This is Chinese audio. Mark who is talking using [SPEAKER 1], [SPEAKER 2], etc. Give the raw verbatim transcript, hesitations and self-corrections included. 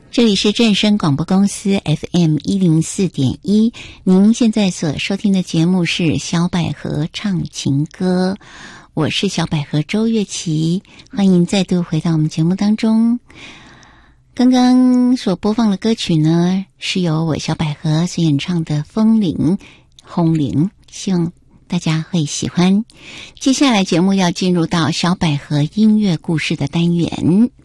[SPEAKER 1] 这里是正声广播公司 F M 一零四点一，您现在所收听的节目是小百合唱情歌，我是小百合周月琪，欢迎再度回到我们节目当中。刚刚所播放的歌曲呢，是由我小百合所演唱的《风铃轰铃》，希望大家会喜欢。接下来节目要进入到小百合音乐故事的单元。